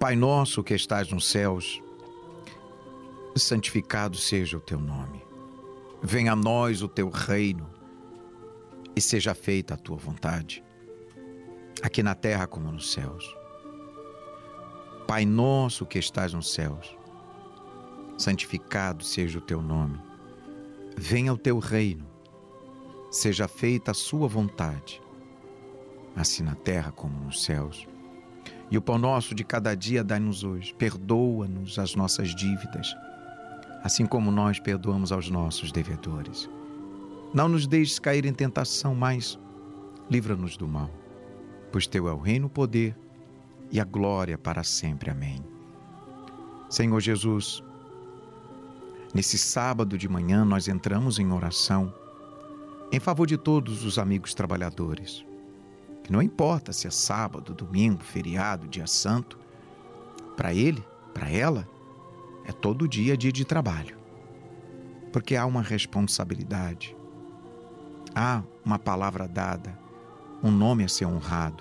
Pai nosso que estás nos céus, santificado seja o teu nome. Venha a nós o teu reino e seja feita a tua vontade, aqui na terra como nos céus. Pai nosso que estás nos céus, santificado seja o teu nome. Venha o teu reino, seja feita a sua vontade, assim na terra como nos céus. E o pão nosso de cada dia dai-nos hoje. Perdoa-nos as nossas dívidas, assim como nós perdoamos aos nossos devedores. Não nos deixes cair em tentação, mas livra-nos do mal. Pois teu é o reino, o poder e a glória para sempre. Amém. Senhor Jesus, nesse sábado de manhã nós entramos em oração em favor de todos os amigos trabalhadores. Que não importa se é sábado, domingo, feriado, dia santo, para ele, para ela, é todo dia de trabalho. Porque há uma responsabilidade, há uma palavra dada, um nome a ser honrado.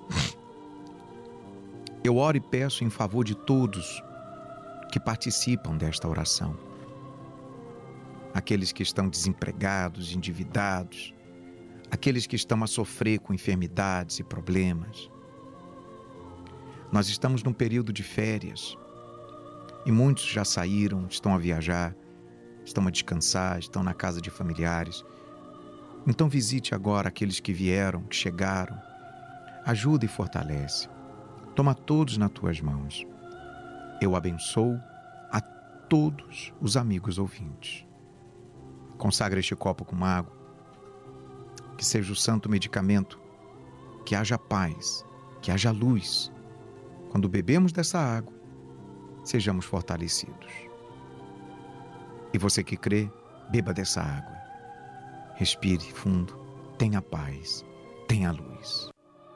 Eu oro e peço em favor de todos que participam desta oração. Aqueles que estão desempregados, endividados, aqueles que estão a sofrer com enfermidades e problemas. Nós estamos num período de férias e muitos já saíram, estão a viajar, estão a descansar, estão na casa de familiares. Então visite agora aqueles que vieram, que chegaram. Ajuda e fortalece. Toma todos nas tuas mãos. Eu abençoo a todos os amigos ouvintes. Consagra este copo com água, que seja o santo medicamento, que haja paz, que haja luz. Quando bebemos dessa água, sejamos fortalecidos. E você que crê, beba dessa água. Respire fundo, tenha paz, tenha luz.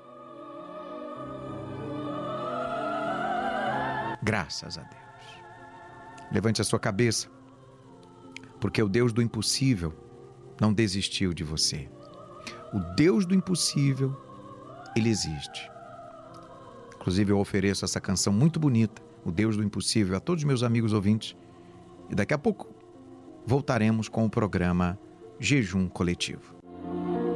Graças a Deus. Levante a sua cabeça, porque o Deus do impossível não desistiu de você. O Deus do impossível, Ele existe. Inclusive eu ofereço essa canção muito bonita, O Deus do Impossível, a todos os meus amigos ouvintes. E daqui a pouco voltaremos com o programa Jejum Coletivo.